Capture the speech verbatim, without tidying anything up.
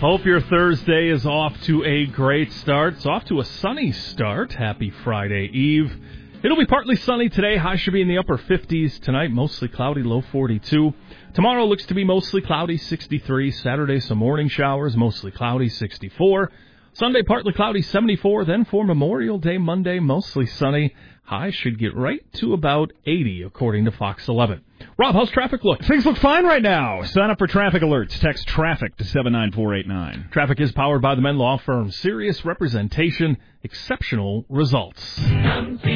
Hope your Thursday is off to a great start. It's off to a sunny start. Happy Friday Eve. It'll be partly sunny today. High should be in the upper fifties tonight. Mostly cloudy, low forty-two. Tomorrow looks to be mostly cloudy, sixty-three. Saturday, some morning showers, mostly cloudy, sixty-four. Sunday, partly cloudy, seventy-four. Then for Memorial Day, Monday, mostly sunny. High should get right to about eighty, according to Fox eleven. Rob, how's traffic look? Things look fine right now. Sign up for traffic alerts. Text traffic to seven nine four eight nine. Traffic is powered by the Menn Law Firm. Serious representation, exceptional results.